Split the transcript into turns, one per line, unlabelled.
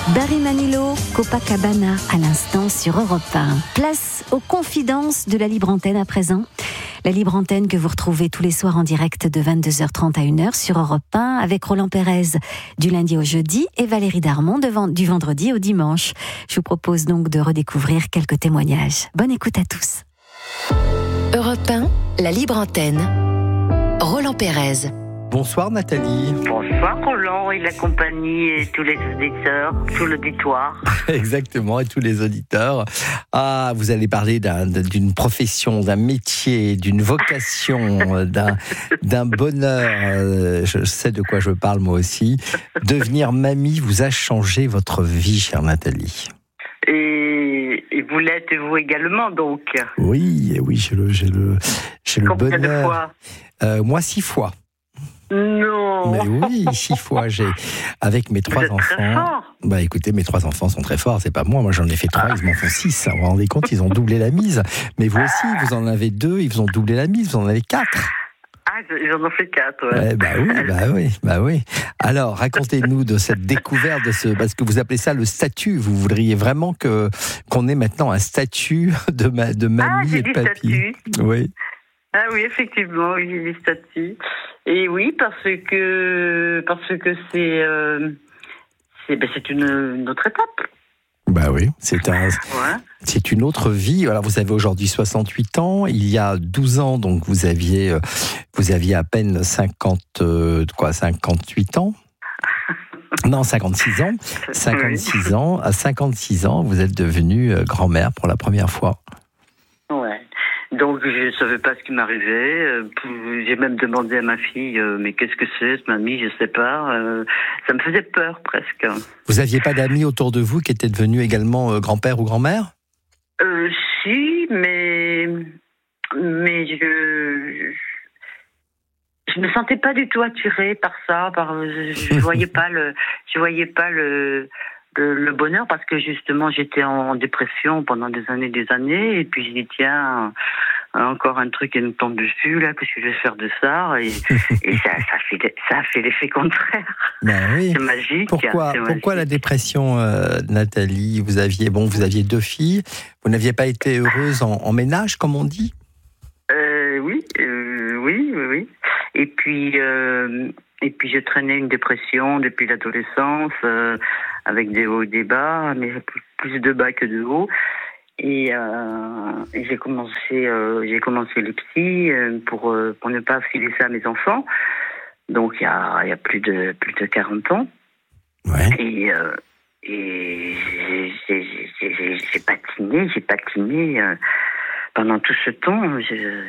Barry Manilow, Copacabana, à l'instant sur Europe 1. Place aux confidences de la Libre Antenne à présent. La Libre Antenne que vous retrouvez tous les soirs en direct de 22h30 à 1h sur Europe 1 avec Roland Pérez du lundi au jeudi et Valérie Darmon du vendredi au dimanche. Je vous propose donc de redécouvrir quelques témoignages. Bonne écoute à tous.
Europe 1, la Libre Antenne. Roland Pérez.
Bonsoir Nathalie.
Bonsoir Roland et la compagnie et tous les auditeurs, tout l'auditoire.
Exactement, et tous les auditeurs. Ah, vous allez parler d'une profession, d'un métier, d'une vocation, d'un bonheur. Je sais de quoi je parle moi aussi. Devenir mamie vous a changé votre vie, chère Nathalie.
Et vous l'êtes vous également donc.
Oui, j'ai le
Combien
bonheur.
De fois
moi 6 fois.
Non.
Mais oui, 6 fois. Avec mes 3 enfants.
Très fort.
Bah écoutez, mes 3 enfants sont très forts, c'est pas moi. Moi j'en ai fait 3, ils m'en font 6. Vous vous rendez compte, ils ont doublé la mise. Mais vous aussi, vous en avez 2, ils vous ont doublé la mise, vous en avez 4.
Ah, j'en ai fait 4, ouais.
Bah oui. Alors, racontez-nous de cette découverte parce que vous appelez ça le statut. Vous voudriez vraiment qu'on ait maintenant un statut de mamie et de papy. Oui.
Ah oui, effectivement, j'ai des statuts. Et oui, parce que c'est une autre étape.
Bah oui, c'est une autre vie. Alors vous avez aujourd'hui 68 ans. Il y a 12 ans, donc vous aviez à peine 58 ans. Non, 56 ans. 56 ans. À 56 ans, vous êtes devenue grand-mère pour la première fois.
Ouais. Donc je savais pas ce qui m'arrivait. J'ai même demandé à ma fille, mais qu'est-ce que c'est, mamie, je sais pas. Ça me faisait peur presque.
Vous aviez pas d'amis autour de vous qui étaient devenus également grand-père ou grand-mère ?
Si, mais je me sentais pas du tout attirée par ça. Je voyais pas le bonheur parce que justement j'étais en dépression pendant des années et puis j'ai dit tiens encore un truc qui me tombe dessus là, qu'est-ce que je vais faire de ça et ça a fait l'effet contraire.
Ben oui.
C'est magique.
Pourquoi la dépression, Nathalie ? Vous aviez 2 filles, vous n'aviez pas été heureuse en ménage comme on dit ?
Oui. Et puis je traînais une dépression depuis l'adolescence, avec des hauts et des bas, mais plus de bas que de hauts. Et j'ai commencé les psys pour ne pas filer ça à mes enfants. Donc il y a plus de 40 ans.
Ouais.
Et j'ai patiné pendant tout ce temps.